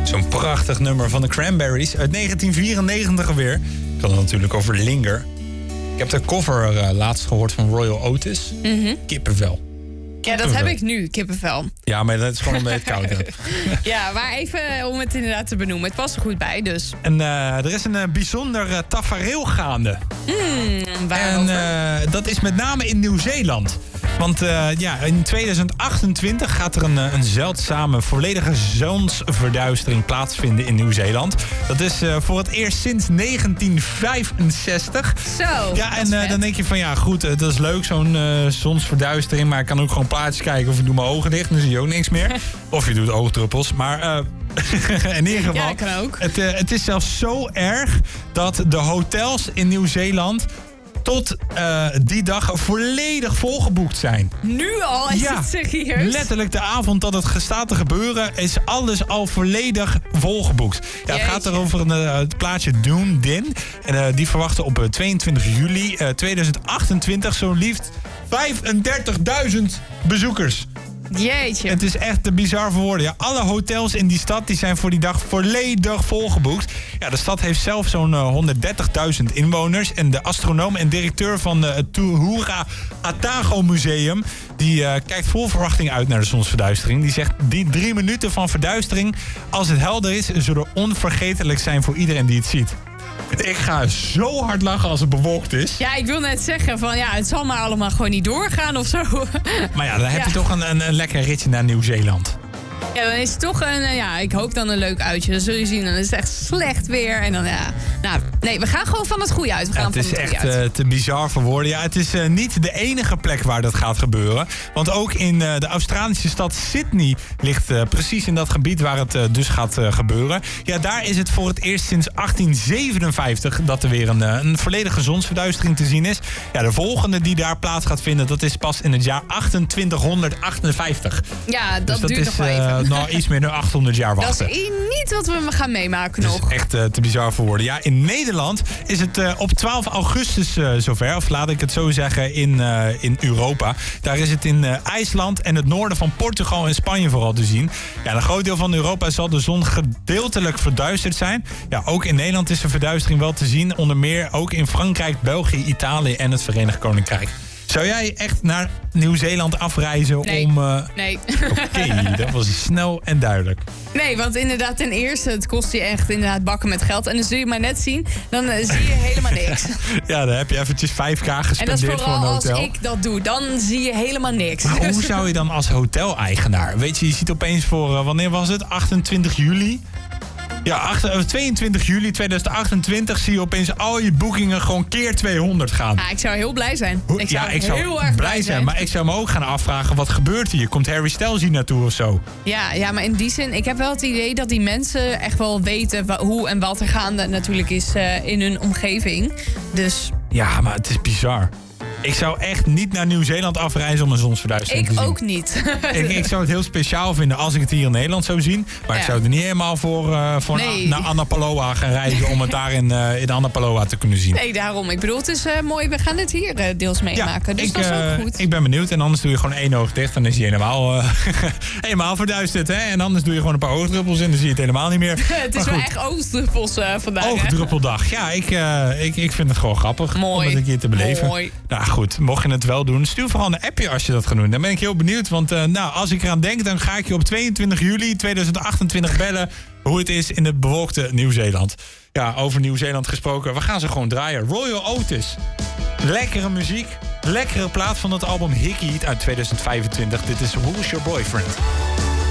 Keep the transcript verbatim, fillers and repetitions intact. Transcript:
Zo'n prachtig nummer van de Cranberries uit negentien vierennegentig alweer. Ik had het natuurlijk over Linger. Ik heb de cover uh, laatst gehoord van Royal Otis. Mm-hmm. Kippenvel. Ja, dat heb ik nu, kippenvel. Ja, maar dat is gewoon omdat je het koud hebt. Ja, maar even om het inderdaad te benoemen. Het past er goed bij, dus. En uh, er is een uh, bijzonder uh, tafereel gaande. Mm, en uh, dat is met name in Nieuw-Zeeland. Want uh, ja, in tweeduizend achtentwintig gaat er een, een zeldzame volledige zonsverduistering plaatsvinden in Nieuw-Zeeland. Dat is uh, voor het eerst sinds negentien vijfenzestig. Zo, ja, en uh, dan denk je van ja, goed, uh, dat is leuk zo'n uh, zonsverduistering. Maar ik kan ook gewoon plaatjes kijken of ik doe mijn ogen dicht. Dan zie je ook niks meer. Of je doet oogdruppels. Maar uh, in ieder geval, ja, dat kan ook. Het, uh, het is zelfs zo erg dat de hotels in Nieuw-Zeeland tot uh, die dag volledig volgeboekt zijn. Nu al? Is ja, het serieus? Letterlijk de avond dat het staat te gebeuren is alles al volledig volgeboekt. Ja, het gaat er over een, uh, het plaatsje Dunedin. En uh, die verwachten op uh, tweeëntwintig juli uh, tweeduizend achtentwintig zo liefst vijfendertigduizend bezoekers. Jeetje. Het is echt te bizar voor woorden. Ja, alle hotels in die stad die zijn voor die dag volledig volgeboekt. Ja, de stad heeft zelf zo'n uh, honderddertigduizend inwoners. En de astronoom en directeur van uh, het Tuhura Atago Museum... die uh, kijkt vol verwachting uit naar de zonsverduistering. Die zegt, die drie minuten van verduistering, als het helder is, zullen onvergetelijk zijn voor iedereen die het ziet. Ik ga zo hard lachen als het bewolkt is. Ja, ik wil net zeggen van ja, het zal maar allemaal gewoon niet doorgaan of zo. Maar ja, dan heb je ja. toch een, een, een lekker ritje naar Nieuw-Zeeland. Ja, dan is het toch een, ja, ik hoop dan een leuk uitje. Dan zul je zien, dan is het echt slecht weer. En dan, ja, nou, nee, we gaan gewoon van het goede uit. We gaan ja, het van is het echt uh, te bizar voor woorden. Ja, het is uh, niet de enige plek waar dat gaat gebeuren. Want ook in uh, de Australische stad Sydney ligt uh, precies in dat gebied waar het uh, dus gaat uh, gebeuren. Ja, daar is het voor het eerst sinds achttien zevenenvijftig dat er weer een, uh, een volledige zonsverduistering te zien is. Ja, de volgende die daar plaats gaat vinden, dat is pas in het jaar achtentwintighonderdachtenvijftig. Ja, dat, dus dat duurt is, nog wel even. Uh, nou, iets meer dan achthonderd jaar wachten. Dat is niet wat we gaan meemaken nog. Dat is echt uh, te bizar voor woorden. Ja, in Nederland is het uh, op twaalf augustus uh, zover. Of laat ik het zo zeggen, in, uh, in Europa. Daar is het in uh, IJsland en het noorden van Portugal en Spanje vooral te zien. Ja, een groot deel van Europa zal de zon gedeeltelijk verduisterd zijn. Ja, ook in Nederland is de verduistering wel te zien. Onder meer ook in Frankrijk, België, Italië en het Verenigd Koninkrijk. Zou jij echt naar Nieuw-Zeeland afreizen nee. om... Uh... Nee. Oké, okay, dat was snel en duidelijk. Nee, want inderdaad, ten eerste, het kost je echt inderdaad bakken met geld. En dan zul je maar net zien, dan uh, zie je helemaal niks. Ja, dan heb je eventjes vijf k gespendeerd en dat is voor een vooral hotel. Als ik dat doe, dan zie je helemaal niks. Maar hoe zou je dan als hoteleigenaar... Weet je, je ziet opeens voor, uh, wanneer was het? achtentwintig juli? Ja, tweeëntwintig juli tweeduizend achtentwintig zie je opeens al je boekingen gewoon keer tweehonderd gaan. Ja, ik zou heel blij zijn. Ik zou ja, ik zou heel erg blij zijn, zijn. Maar ik zou me ook gaan afvragen, wat gebeurt hier? Komt Harry Styles hier naartoe of zo? Ja, ja, maar in die zin, ik heb wel het idee dat die mensen echt wel weten wa- hoe en wat er gaande natuurlijk is uh, in hun omgeving. Dus... Ja, maar het is bizar. Ik zou echt niet naar Nieuw-Zeeland afreizen om een zonsverduistering ik te zien. Ik ook niet. ik, ik zou het heel speciaal vinden als ik het hier in Nederland zou zien. Maar ja. ik zou er niet helemaal voor, uh, voor nee. naar Annapaloa gaan reizen... om het daar in, uh, in Annapaloa te kunnen zien. Nee, daarom. Ik bedoel, het is uh, mooi. We gaan het hier uh, deels meemaken. Ja, dus ik, dat is ook uh, goed. Ik ben benieuwd. En anders doe je gewoon één oog dicht. Dan is hij helemaal, uh, helemaal verduisterd. Hè? En anders doe je gewoon een paar oogdruppels in. Dan zie je het helemaal niet meer. Het is wel echt oogdruppels uh, vandaag. Oogdruppeldag. Ja, ik, uh, ik, ik vind het gewoon grappig. Mooi. Om het een keer te beleven. Mooi. Nou goed, mocht je het wel doen, stuur vooral een appje als je dat gaat doen. Dan ben ik heel benieuwd, want uh, nou, als ik eraan denk... dan ga ik je op tweeëntwintig juli tweeduizend achtentwintig bellen... hoe het is in het bewolkte Nieuw-Zeeland. Ja, over Nieuw-Zeeland gesproken, we gaan ze gewoon draaien. Royal Otis. Lekkere muziek, lekkere plaat van het album Hickey uit tweeduizend vijfentwintig. Dit is Who's Your Boyfriend?